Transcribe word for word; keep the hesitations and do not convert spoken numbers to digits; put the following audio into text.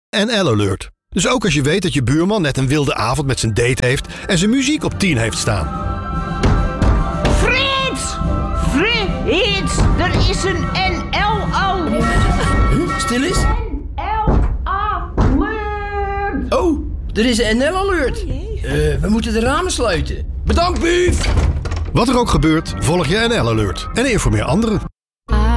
N L Alert. Dus ook als je weet dat je buurman net een wilde avond met zijn date heeft en zijn muziek op tien heeft staan. Frits! Frits! Er is een N L Alert! Huh? Stil eens. N L Alert! Oh, er is een N L Alert. Uh, we moeten de ramen sluiten. Bedankt, Buuf! Wat er ook gebeurt, volg je N L Alert en informeer anderen.